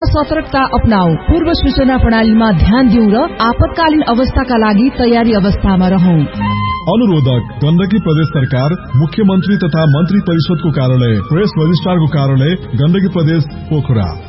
सतर्कता अपनाऊ, पूर्व सूचना प्रणालीमा ध्यान दिउँ र आपतकालीन अवस्थाका लागि तयारी अवस्थामा रहौं। अनुरोधक गण्डकी प्रदेश सरकार, मुख्यमन्त्री तथा मन्त्री परिषदको कार्यालय, प्रेस रजिस्ट्रारको कार्यालय, गण्डकी प्रदेश पोखरा।